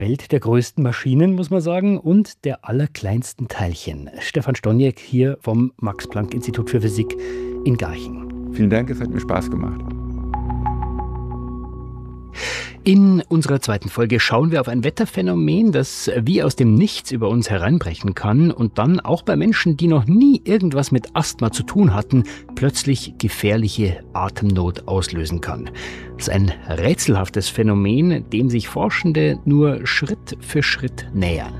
Welt der größten Maschinen, muss man sagen, und der allerkleinsten Teilchen. Stefan Stoniek hier vom Max-Planck-Institut für Physik in Garching. Vielen Dank, es hat mir Spaß gemacht. In unserer zweiten Folge schauen wir auf ein Wetterphänomen, das wie aus dem Nichts über uns hereinbrechen kann und dann auch bei Menschen, die noch nie irgendwas mit Asthma zu tun hatten, plötzlich gefährliche Atemnot auslösen kann. Das ist ein rätselhaftes Phänomen, dem sich Forschende nur Schritt für Schritt nähern.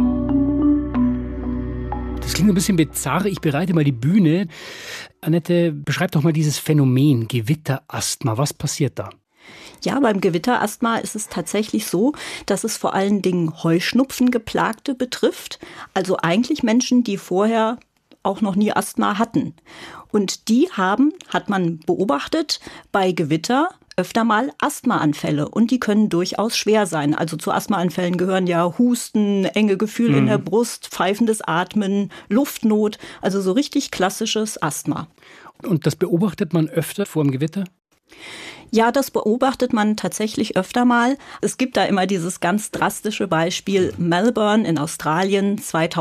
Das klingt ein bisschen bizarr. Ich bereite mal die Bühne. Annette, beschreib doch mal dieses Phänomen Gewitterasthma. Was passiert da? Ja, beim Gewitterasthma ist es tatsächlich so, dass es vor allen Dingen Heuschnupfengeplagte betrifft. Also eigentlich Menschen, die vorher auch noch nie Asthma hatten. Und die hat man beobachtet, bei Gewitter öfter mal Asthmaanfälle. Und die können durchaus schwer sein. Also zu Asthmaanfällen gehören ja Husten, enge Gefühle in der Brust, pfeifendes Atmen, Luftnot. Also so richtig klassisches Asthma. Und das beobachtet man öfter vor dem Gewitter? Ja, das beobachtet man tatsächlich öfter mal. Es gibt da immer dieses ganz drastische Beispiel Melbourne in Australien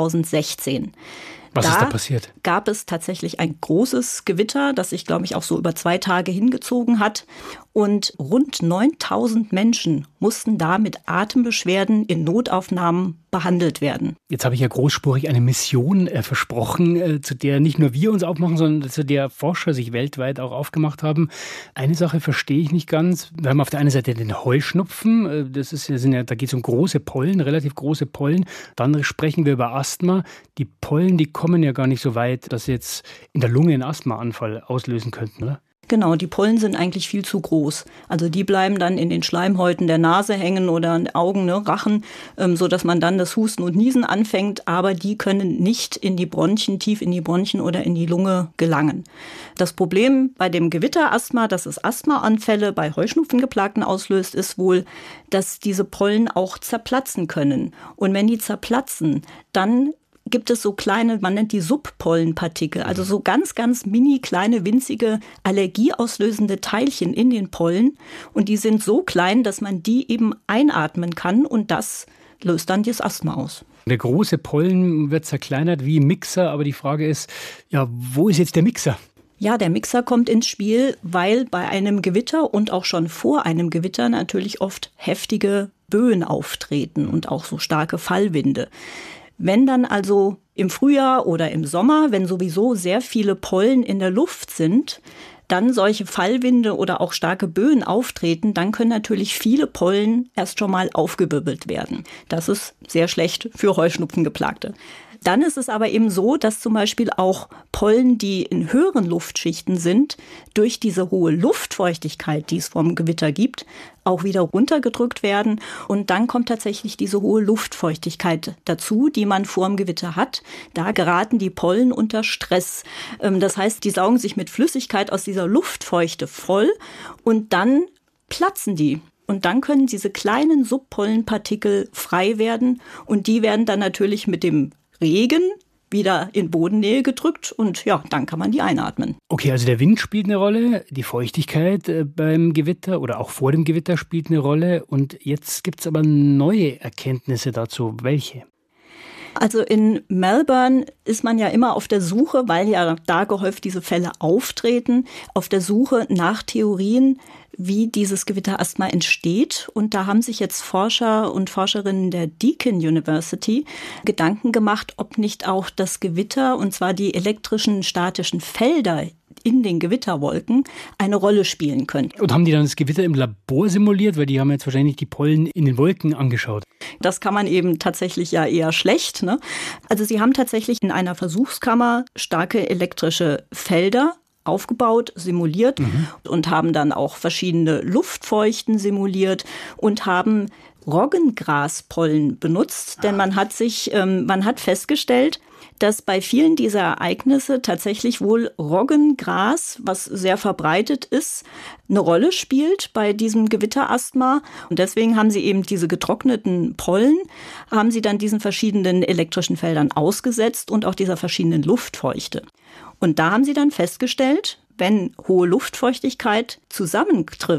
2016. Was ist da passiert? Gab es tatsächlich ein großes Gewitter, das sich, glaube ich, auch so über 2 Tage hingezogen hat. Und rund 9.000 Menschen mussten da mit Atembeschwerden in Notaufnahmen behandelt werden. Jetzt habe ich ja großspurig eine Mission versprochen, zu der nicht nur wir uns aufmachen, sondern zu der Forscher sich weltweit auch aufgemacht haben. Eine Sache verstehe ich nicht ganz. Wir haben auf der einen Seite den Heuschnupfen, da geht es um große Pollen, relativ große Pollen. Dann sprechen wir über Asthma. Die Pollen, die kommen ja gar nicht so weit, dass sie jetzt in der Lunge einen Asthmaanfall auslösen könnten, oder? Genau, die Pollen sind eigentlich viel zu groß. Also die bleiben dann in den Schleimhäuten der Nase hängen oder in den Augen, Rachen, sodass man dann das Husten und Niesen anfängt. Aber die können nicht in die Bronchien, tief in die Bronchien oder in die Lunge gelangen. Das Problem bei dem Gewitterasthma, dass es Asthmaanfälle bei Heuschnupfengeplagten auslöst, ist wohl, dass diese Pollen auch zerplatzen können. Und wenn die zerplatzen, dann gibt es so kleine, man nennt die Subpollenpartikel, also so ganz, ganz mini kleine, winzige, allergieauslösende Teilchen in den Pollen. Und die sind so klein, dass man die eben einatmen kann und das löst dann das Asthma aus. Der große Pollen wird zerkleinert wie Mixer, aber die Frage ist, ja, wo ist jetzt der Mixer? Ja, der Mixer kommt ins Spiel, weil bei einem Gewitter und auch schon vor einem Gewitter natürlich oft heftige Böen auftreten und auch so starke Fallwinde. Wenn dann also im Frühjahr oder im Sommer, wenn sowieso sehr viele Pollen in der Luft sind, dann solche Fallwinde oder auch starke Böen auftreten, dann können natürlich viele Pollen erst schon mal aufgewirbelt werden. Das ist sehr schlecht für Heuschnupfengeplagte. Dann ist es aber eben so, dass zum Beispiel auch Pollen, die in höheren Luftschichten sind, durch diese hohe Luftfeuchtigkeit, die es vom Gewitter gibt, auch wieder runtergedrückt werden. Und dann kommt tatsächlich diese hohe Luftfeuchtigkeit dazu, die man vor dem Gewitter hat. Da geraten die Pollen unter Stress. Das heißt, die saugen sich mit Flüssigkeit aus dieser Luftfeuchte voll und dann platzen die. Und dann können diese kleinen Subpollenpartikel frei werden und die werden dann natürlich mit dem Regen wieder in Bodennähe gedrückt und ja, dann kann man die einatmen. Okay, also der Wind spielt eine Rolle, die Feuchtigkeit beim Gewitter oder auch vor dem Gewitter spielt eine Rolle und jetzt gibt es aber neue Erkenntnisse dazu. Welche? Also in Melbourne ist man ja immer auf der Suche, weil ja da gehäuft diese Fälle auftreten, auf der Suche nach Theorien, wie dieses Gewitterasthma entsteht. Und da haben sich jetzt Forscher und Forscherinnen der Deakin University Gedanken gemacht, ob nicht auch das Gewitter, und zwar die elektrischen statischen Felder in den Gewitterwolken, eine Rolle spielen könnten. Und haben die dann das Gewitter im Labor simuliert? Weil die haben jetzt wahrscheinlich die Pollen in den Wolken angeschaut. Das kann man eben tatsächlich ja eher schlecht, ne? Also sie haben tatsächlich in einer Versuchskammer starke elektrische Felder aufgebaut, simuliert und haben dann auch verschiedene Luftfeuchten simuliert und haben Roggengraspollen benutzt, denn man hat festgestellt, dass bei vielen dieser Ereignisse tatsächlich wohl Roggengras, was sehr verbreitet ist, eine Rolle spielt bei diesem Gewitterasthma. Und deswegen haben sie eben diese getrockneten Pollen, haben sie dann diesen verschiedenen elektrischen Feldern ausgesetzt und auch dieser verschiedenen Luftfeuchte. Und da haben sie dann festgestellt, wenn hohe Luftfeuchtigkeit zusammentrifft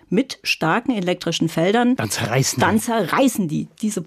mit starken elektrischen Feldern, dann zerreißen die diese